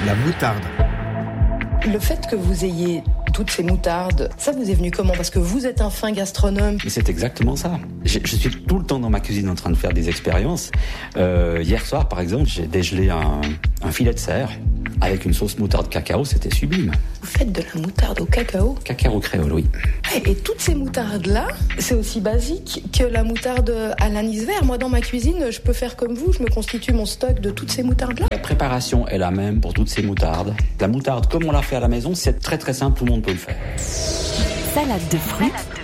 La moutarde. Le fait que vous ayez toutes ces moutardes, ça vous est venu comment ? Parce que vous êtes un fin gastronome. Mais c'est exactement ça. Je suis tout le temps dans ma cuisine en train de faire des expériences. Hier soir, par exemple, j'ai dégelé un filet de cerf avec une sauce moutarde cacao, c'était sublime. Vous faites de la moutarde au cacao ? Cacao créole, oui. Et toutes ces moutardes-là, c'est aussi basique que la moutarde à l'anis vert. Moi, dans ma cuisine, je peux faire comme vous, je me constitue mon stock de toutes ces moutardes-là. La préparation est la même pour toutes ces moutardes. La moutarde, comme on l'a fait à la maison, c'est très très simple, tout le monde peut le faire. Salade de fruits